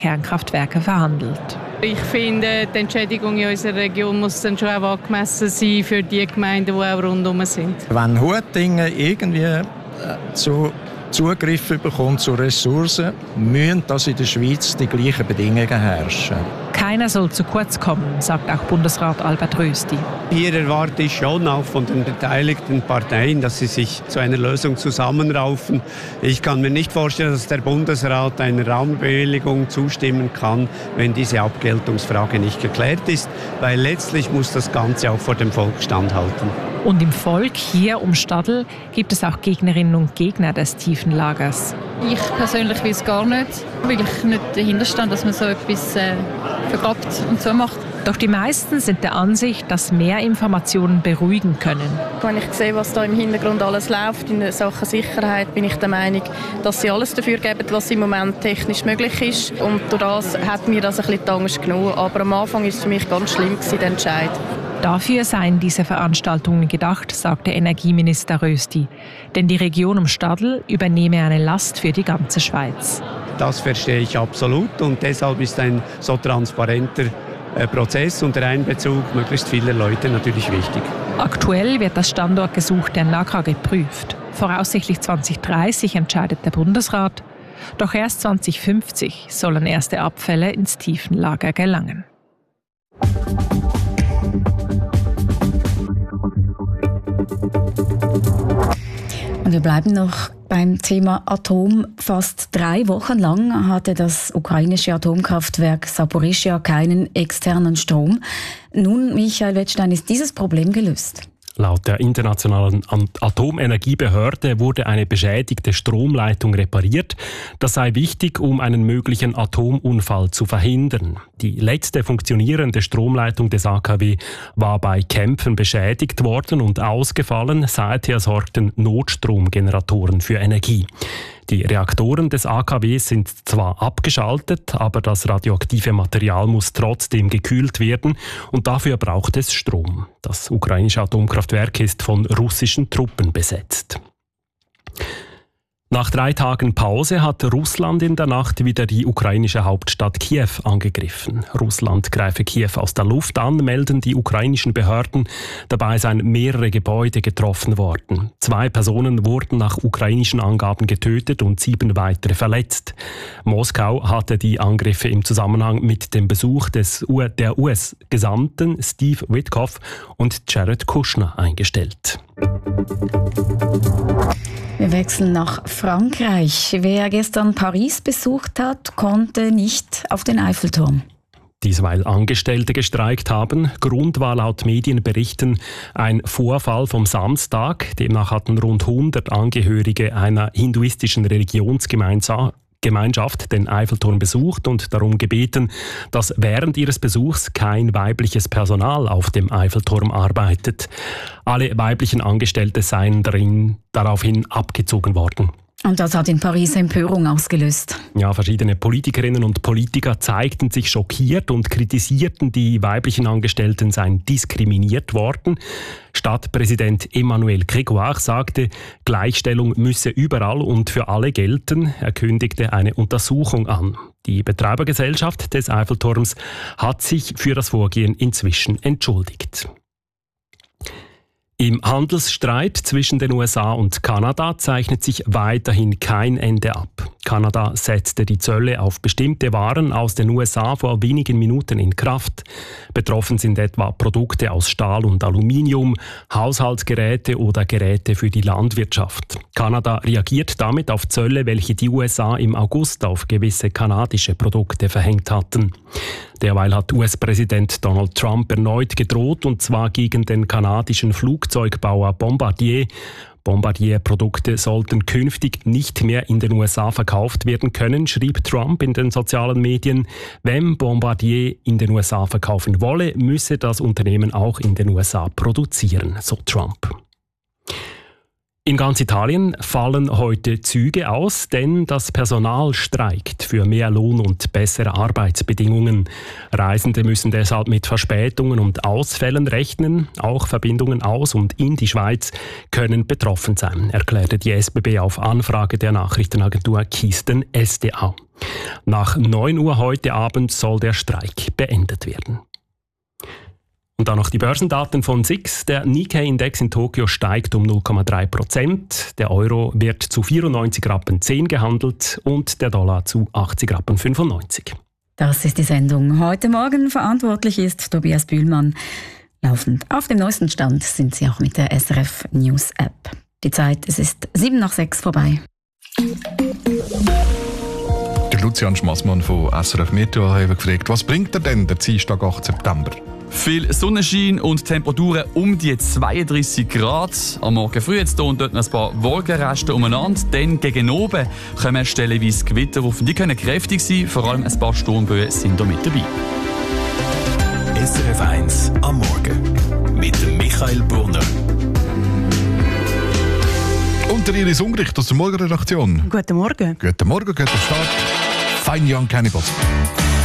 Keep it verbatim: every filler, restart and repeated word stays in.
Kernkraftwerke verhandelt. Ich finde, die Entschädigung in unserer Region muss dann schon auch angemessen sein für die Gemeinden, die auch rundherum sind. Wenn Huettingen irgendwie äh, zu Zugriff bekommt zu Ressourcen, müssen das in der Schweiz die gleichen Bedingungen herrschen. Keiner soll zu kurz kommen, sagt auch Bundesrat Albert Rösti. Hier erwarte ich schon auch von den beteiligten Parteien, dass sie sich zu einer Lösung zusammenraufen. Ich kann mir nicht vorstellen, dass der Bundesrat einer Raumbewilligung zustimmen kann, wenn diese Abgeltungsfrage nicht geklärt ist, weil letztlich muss das Ganze auch vor dem Volk standhalten. Und im Volk hier um Stadl gibt es auch Gegnerinnen und Gegner des Tiefenlagers. Ich persönlich will es gar nicht, weil ich nicht dahinter stand, dass man so etwas äh, vergrabt und so macht. Doch die meisten sind der Ansicht, dass mehr Informationen beruhigen können. Wenn ich sehe, was da im Hintergrund alles läuft in Sachen Sicherheit, bin ich der Meinung, dass sie alles dafür geben, was im Moment technisch möglich ist. Und durch das hat mir das ein bisschen die Angst genommen. Aber am Anfang war es für mich ganz schlimm, der Entscheid. Dafür seien diese Veranstaltungen gedacht, sagte Energieminister Rösti. Denn die Region um Stadl übernehme eine Last für die ganze Schweiz. Das verstehe ich absolut und deshalb ist ein so transparenter Prozess und der Einbezug möglichst vieler Leute natürlich wichtig. Aktuell wird das Standortgesuch der N A K A geprüft. Voraussichtlich zwanzig dreißig entscheidet der Bundesrat. Doch erst zwanzig fünfzig sollen erste Abfälle ins Tiefenlager gelangen. Und wir bleiben noch beim Thema Atom. Fast drei Wochen lang hatte das ukrainische Atomkraftwerk Saporischschja keinen externen Strom. Nun, Michael Wettstein, ist dieses Problem gelöst? Laut der Internationalen Atomenergiebehörde wurde eine beschädigte Stromleitung repariert. Das sei wichtig, um einen möglichen Atomunfall zu verhindern. Die letzte funktionierende Stromleitung des A K W war bei Kämpfen beschädigt worden und ausgefallen. Seither sorgten Notstromgeneratoren für Energie. Die Reaktoren des A K W sind zwar abgeschaltet, aber das radioaktive Material muss trotzdem gekühlt werden und dafür braucht es Strom. Das ukrainische Atomkraftwerk ist von russischen Truppen besetzt. Nach drei Tagen Pause hat Russland in der Nacht wieder die ukrainische Hauptstadt Kiew angegriffen. Russland greife Kiew aus der Luft an, melden die ukrainischen Behörden. Dabei seien mehrere Gebäude getroffen worden. Zwei Personen wurden nach ukrainischen Angaben getötet und sieben weitere verletzt. Moskau hatte die Angriffe im Zusammenhang mit dem Besuch des U- der U S-Gesandten Steve Witkoff und Jared Kushner eingestellt. Wir wechseln nach Frankreich. Wer gestern Paris besucht hat, konnte nicht auf den Eiffelturm. Dies, weil Angestellte gestreikt haben. Grund war laut Medienberichten ein Vorfall vom Samstag. Demnach hatten rund hundert Angehörige einer hinduistischen Religionsgemeinschaft Gemeinschaft den Eiffelturm besucht und darum gebeten, dass während ihres Besuchs kein weibliches Personal auf dem Eiffelturm arbeitet. Alle weiblichen Angestellte seien darin daraufhin abgezogen worden. Und das hat in Paris Empörung ausgelöst. Ja, verschiedene Politikerinnen und Politiker zeigten sich schockiert und kritisierten, die weiblichen Angestellten seien diskriminiert worden. Stadtpräsident Emmanuel Grégoire sagte, Gleichstellung müsse überall und für alle gelten. Er kündigte eine Untersuchung an. Die Betreibergesellschaft des Eiffelturms hat sich für das Vorgehen inzwischen entschuldigt. Im Handelsstreit zwischen den U S A und Kanada zeichnet sich weiterhin kein Ende ab. Kanada setzte die Zölle auf bestimmte Waren aus den U S A vor wenigen Minuten in Kraft. Betroffen sind etwa Produkte aus Stahl und Aluminium, Haushaltsgeräte oder Geräte für die Landwirtschaft. Kanada reagiert damit auf Zölle, welche die U S A im August auf gewisse kanadische Produkte verhängt hatten. Derweil hat U S-Präsident Donald Trump erneut gedroht, und zwar gegen den kanadischen Flugzeugbauer Bombardier. Bombardier-Produkte sollten künftig nicht mehr in den U S A verkauft werden können, schrieb Trump in den sozialen Medien. Wenn Bombardier in den U S A verkaufen wolle, müsse das Unternehmen auch in den U S A produzieren, so Trump. In ganz Italien fallen heute Züge aus, denn das Personal streikt für mehr Lohn und bessere Arbeitsbedingungen. Reisende müssen deshalb mit Verspätungen und Ausfällen rechnen. Auch Verbindungen aus und in die Schweiz können betroffen sein, erklärte die S B B auf Anfrage der Nachrichtenagentur Kisten S D A. Nach neun Uhr heute Abend soll der Streik beendet werden. Und dann noch die Börsendaten von S I X. Der Nikkei-Index in Tokio steigt um null Komma drei Prozent. Der Euro wird zu vierundneunzig Rappen zehn gehandelt und der Dollar zu achtzig Rappen fünfundneunzig. Das ist die Sendung. Heute Morgen verantwortlich ist Tobias Bühlmann. Laufend auf dem neuesten Stand sind Sie auch mit der S R F News App. Die Zeit, es ist sieben nach sechs vorbei. Der Lucian Schmassmann von S R F Meteo hat gefragt, was bringt er denn der Dienstag, achten September? Viel Sonnenschein und Temperaturen um die zweiunddreissig Grad. Am Morgen früh jetzt hier und dort noch ein paar Wolkenreste umeinander. Dann gegen oben kommen stellenweise Gewitter auf. Die können kräftig sein, vor allem ein paar Sturmböen sind da mit dabei. S R F eins am Morgen mit dem Michael Brunner. Und der Iris Ungricht aus der Morgenredaktion. Guten Morgen. Guten Morgen, guten Start. Fine Young Cannibals.